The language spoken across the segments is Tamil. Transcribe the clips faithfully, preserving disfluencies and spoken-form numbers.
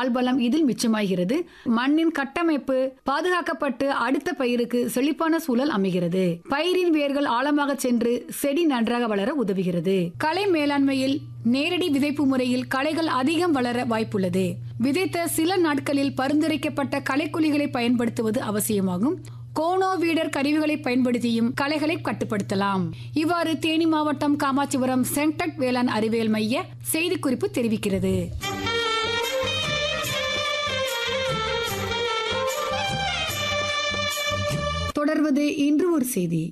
ஆள்பலம் இதில் மிச்சமாகிறது. மண்ணின் கட்டமைப்பு பாதுகாக்கப்பட்டு அடுத்த பயிருக்கு செழிப்பான சூழல் அமைகிறது. பயிரின் வேர்கள் ஆழமாக சென்று செடி நன்றாக வளர உதவுகிறது. களை மேலாண்மையில் நேரடி விதைப்பு முறையில் களைகள் அதிகம் வளர வாய்ப்புள்ளது. விதைத்த சில நாட்களில் பரிந்துரைக்கப்பட்ட களைக்கொல்லிகளை பயன்படுத்துவது அவசியமாகும். கோனோவீடர் கருவிகளை பயன்படுத்தியும் களைகளை கட்டுப்படுத்தலாம். இவ்வாறு தேனி மாவட்டம் காமாட்சிபுரம் சென்டெக் வேளாண் அறிவியல் மைய செய்திக்குறிப்பு தெரிவிக்கிறது. தொடர்வது இன்று ஒரு செய்தி.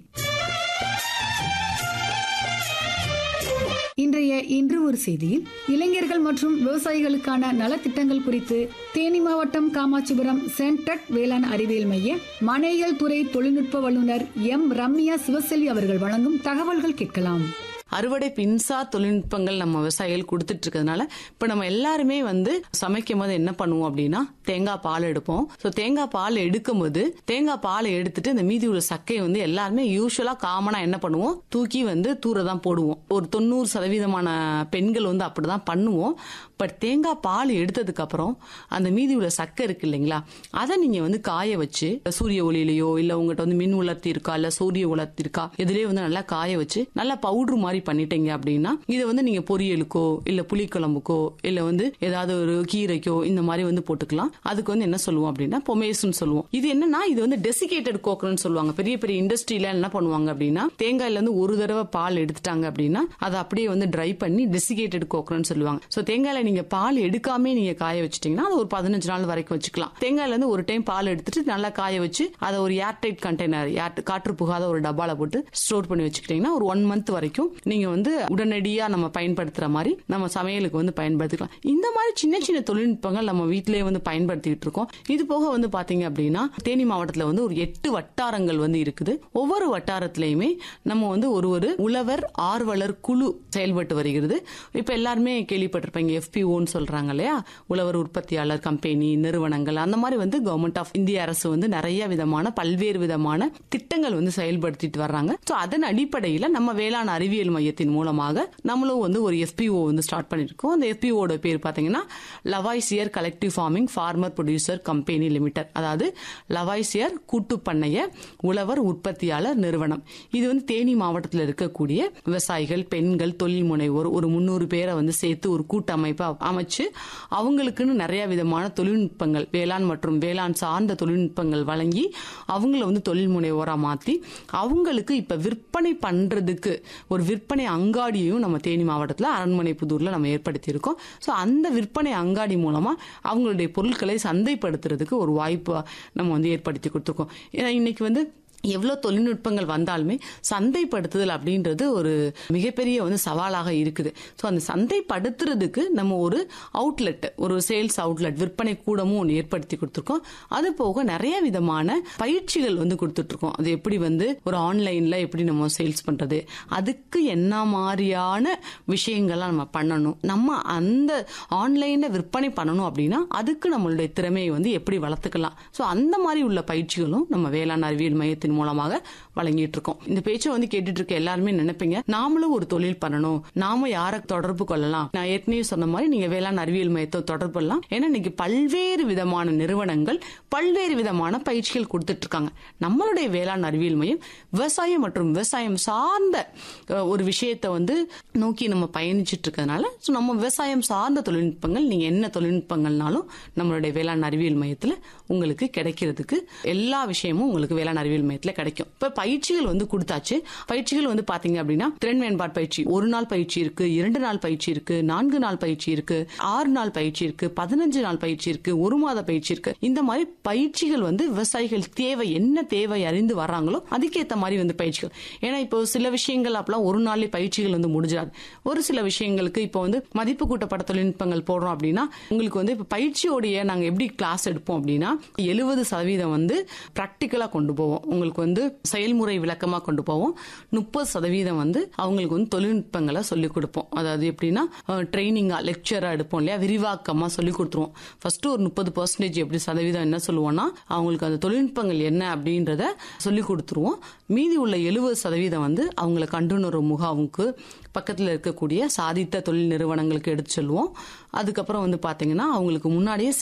இன்றைய இன்று ஒரு செய்தியில் இளைஞர்கள் மற்றும் விவசாயிகளுக்கான நலத்திட்டங்கள் குறித்து தேனி மாவட்டம் காமாட்சிபுரம் சென்டெக் வேளாண் அறிவியல் மைய மனையியல் துறை தொழில்நுட்ப வல்லுநர் எம் ரம்யா சிவசெல்வி அவர்கள் வழங்கும் தகவல்கள் கேட்கலாம். அறுவடை பின்சார் தொழில்நுட்பங்கள் நம்ம விவசாயிகள் கொடுத்துட்டு இருக்கிறதுனால இப்ப நம்ம எல்லாருமே வந்து சமைக்கும் போது என்ன பண்ணுவோம் அப்படின்னா தேங்காய் பால் எடுப்போம். ஸோ தேங்காய் பால் எடுக்கும் போது தேங்காய் பால் எடுத்துட்டு இந்த மீதி உள்ள சக்கையை வந்து எல்லாருமே யூஸ்வலா காமனா என்ன பண்ணுவோம், தூக்கி வந்து தூர தான் போடுவோம். ஒரு தொண்ணூறு சதவீதமான பெண்கள் வந்து அப்படிதான் பண்ணுவோம். பட் தேங்காய் பால் எடுத்ததுக்கு அப்புறம் அந்த மீதி உள்ள சக்கை இருக்கு இல்லைங்களா, அதை நீங்க வந்து காய வச்சு சூரிய ஒளியிலையோ இல்ல உங்ககிட்ட வந்து மின் உலர்த்தி இருக்கா இல்ல சூரிய உலர்த்தி இருக்கா இதுலயே வந்து நல்லா காய வச்சு நல்லா பவுடர் மாதிரி பண்ணிட்டீங்க அப்படின்னா இதை வந்து நீங்க பொரியலுக்கோ இல்ல புளிக்குழம்புக்கோ இல்ல வந்து ஏதாவது ஒரு கீரைக்கோ இந்த மாதிரி வந்து போட்டுக்கலாம். அதுக்கு வந்து என்ன சொல்லுவோம் அப்படின்னா பொமேஸ்ன்னு சொல்லுவோம். இது என்னன்னா இது வந்து டெசிகேட்டட் கோக்கர்னு சொல்லுவாங்க. பெரிய பெரிய இண்டஸ்ட்ரியில என்ன பண்ணுவாங்க அப்படின்னா தேங்காயில இருந்து ஒரு தடவை பால் எடுத்துட்டாங்க அப்படின்னா அதை அப்படியே வந்து ட்ரை பண்ணி டெசிகேட்டட் கோக்கர்னு சொல்லுவாங்க. சோ தேங்காயில நீங்க பால் எடுக்காம நீங்க காய வச்சிட்டீங்கன்னா அது ஒரு பதினஞ்சு நாள் வரைக்கும் வச்சுக்கலாம். தேங்காயில இருந்து ஒரு டைம் பால் எடுத்துட்டு நல்லா காய வச்சு அதை ஒரு ஏர்டைட் கண்டெய்னர் காற்று புகாத ஒரு டப்பால போட்டு ஸ்டோர் பண்ணி வச்சுக்கிட்டீங்கன்னா ஒரு ஒன் மந்த் வரைக்கும் நீங்க வந்து உடனடியா நம்ம பயன்படுத்துற மாதிரி நம்ம சமையலுக்கு வந்து பயன்படுத்திக்கலாம். இந்த மாதிரி சின்ன சின்ன தொழில்நுட்பங்கள் நம்ம வீட்டிலேயே வந்து பயன்படுத்திட்டு இருக்கோம். இது போக வந்து பாத்தீங்க அப்படின்னா தேனி மாவட்டத்துல வந்து ஒரு எட்டு வட்டாரங்கள் வந்து இருக்குது. ஒவ்வொரு வட்டாரத்திலயுமே நம்ம வந்து ஒரு ஒரு உழவர் ஆர்வலர் குழு செயல்பட்டு வருகிறது. இப்ப எல்லாருமே கேள்விப்பட்டிருப்பீங்க எஃபிஓன்னு சொல்றாங்க இல்லையா, உழவர் உற்பத்தியாளர் கம்பெனி நிறுவனங்கள். அந்த மாதிரி வந்து கவர்மெண்ட் ஆஃப் இந்திய அரசு வந்து நிறைய விதமான பல்வேறு விதமான திட்டங்கள் வந்து செயல்படுத்திட்டு வர்றாங்க. சோ அதன் அடிப்படையில நம்ம வேளாண் அறிவியல் மையத்தின் மூலமாக நம்மளும் வந்து ஒரு எஃபிஓ வந்து ஸ்டார்ட் பண்ணிருக்கோம். அந்த எஃபிஓட பேர் பாத்தீங்கன்னா Lavoisier collective farming farmer producer company limited, அதாவது லவாய்சியர் கூட்டு பண்ணைய உழவர் உற்பத்தியாளர் நிறுவனம். இது வந்து தேனி மாவட்டத்தில் இருக்கக்கூடிய விவசாயிகள், பெண்கள், தொழில் முனைவோர் ஒரு முன்னூறு பேரை வந்து சேர்த்து ஒரு கூட்டமைப்பை அமைச்சு அவங்களுக்குன்னு நிறைய விதமான தொழில்நுட்பங்கள் வேளாண் மற்றும் வேளாண் சார்ந்த தொழில்நுட்பங்கள் வழங்கி அவங்கள வந்து தொழில் முனைவோரா மாத்தி அவங்களுக்கு இப்ப விற்பனை பண்றதுக்கு ஒரு விற்பனை அங்காடியையும் நம்ம தேனி மாவட்டத்தில் அரண்மனை புதூர்ல நம்ம ஏற்படுத்தி இருக்கோம். சோ அந்த விற்பனை அங்காடி மூலமா அவங்களுடைய பொருட்களை சந்தைப்படுத்துறதுக்கு ஒரு வாய்ப்பு நம்ம வந்து ஏற்படுத்தி கொடுத்துருக்கோம். ஏன்னா இன்னைக்கு வந்து எவ்வளவு தொழில்நுட்பங்கள் வந்தாலுமே சந்தைப்படுத்துதல் அப்படின்றது ஒரு மிகப்பெரிய வந்து சவாலாக இருக்குது. ஸோ அந்த சந்தைப்படுத்துறதுக்கு நம்ம ஒரு அவுட்லெட், ஒரு சேல்ஸ் அவுட்லெட் விற்பனை கூடமும் ஒன்று ஏற்படுத்தி கொடுத்துருக்கோம். அது போக நிறைய விதமான பயிற்சிகள் வந்து கொடுத்துட்டு இருக்கோம். அது எப்படி வந்து ஒரு ஆன்லைன்ல எப்படி நம்ம சேல்ஸ் பண்றது, அதுக்கு என்ன மாதிரியான விஷயங்கள்லாம் நம்ம பண்ணணும், நம்ம அந்த ஆன்லைன்ல விற்பனை பண்ணணும் அப்படின்னா அதுக்கு நம்மளுடைய திறமையை வந்து எப்படி வளர்த்துக்கலாம். ஸோ அந்த மாதிரி உள்ள பயிற்சிகளும் நம்ம வேளாண் அறிவியல் மையத்தின் மூலமாக வழங்கிட்டு இருக்கோம். இந்த பேச்சை வந்து கேட்டுட்டு இருக்க எல்லாருமே நினைப்பீங்க நாமளும் ஒரு தொழில் பண்ணணும், நாம யாரை தொடர்பு கொள்ளலாம். நான் ஏற்கனவே சொன்ன மாதிரி நீங்க வேளாண் அறிவியல் மையத்தை தொடர்பு கொள்ளலாம். ஏன்னா இன்னைக்கு பல்வேறு விதமான நிறுவனங்கள் பல்வேறு விதமான பயிற்சிகள் கொடுத்துட்டு இருக்காங்க. நம்மளுடைய வேளாண் அறிவியல் மையம் விவசாயம் மற்றும் விவசாயம் சார்ந்த ஒரு விஷயத்தை வந்து நோக்கி நம்ம பயணிச்சுட்டு இருக்கிறதுனால நம்ம விவசாயம் சார்ந்த தொழில்நுட்பங்கள் நீங்க என்ன தொழில்நுட்பங்கள்னாலும் நம்மளுடைய வேளாண் அறிவியல் மையத்துல உங்களுக்கு கிடைக்கிறதுக்கு எல்லா விஷயமும் உங்களுக்கு வேளாண் அறிவியல் மையத்துல கிடைக்கும். இப்ப பயிற்சிகள் வந்து கொடுத்தாச்சு. பயிற்சிகள் வந்து பாத்தீங்க அப்படின்னா திறன் மேம்பாடு பயிற்சி ஒரு நாள் பயிற்சி இருக்கு, இரண்டு நாள் பயிற்சி இருக்கு, நான்கு நாள் பயிற்சி இருக்கு, ஆறு நாள் பயிற்சி இருக்கு, பதினஞ்சு நாள் பயிற்சி இருக்கு, ஒரு மாத பயிற்சி இருக்கு. இந்த மாதிரி பயிற்சிகள் வந்து விவசாயிகள் தேவை என்ன தேவை அறிந்து வர்றாங்களோ அதுக்கேற்ற மாதிரி வந்து பயிற்சிகள். ஏன்னா இப்போ சில விஷயங்கள் அப்பெல்லாம் ஒரு நாள்ல பயிற்சிகள் வந்து முடிஞ்சாது. ஒரு சில விஷயங்களுக்கு இப்போ வந்து மதிப்பு கூட்டப்பட்ட தொழில்நுட்பங்கள் போடுறோம் அப்படின்னா உங்களுக்கு வந்து இப்ப பயிற்சியோடைய நாங்க எப்படி கிளாஸ் எடுப்போம் அப்படின்னா எழுபது சதவீதம் வந்து பிராக்டிக்கலா கொண்டு போவோம், உங்களுக்கு வந்து செயல்முறை விளக்கமா கொண்டு போவோம். முப்பது சதவீதம் வந்து அவங்களுக்கு வந்து தொழில்நுட்பங்களை சொல்லிக் கொடுப்போம். அதாவது எப்படின்னா ட்ரைனிங்கா லெக்சரா எடுப்போம் இல்லையா, விரிவாக்கமா சொல்லிக் கொடுத்துருவோம். ஃபர்ஸ்ட் ஒரு முப்பது பர்சன்டேஜ் எப்படி சதவீதம் என்ன சொல்லுவோம்னா அவங்களுக்கு அந்த தொழில்நுட்பங்கள் என்ன அப்படின்றத சொல்லிக் கொடுத்துருவோம். மீதி உள்ள எழுபது சதவீதம் வந்து அவங்களை கண்டுணர்வு முகாமுக்கு பக்கத்தில் இருக்கக்கூடிய சாதித்த தொழில் நிறுவனங்களுக்கு எடுத்து சொல்லுவோம். அதுக்கப்புறம் வந்து பாத்தீங்கன்னா அவங்களுக்கு முன்னாடியே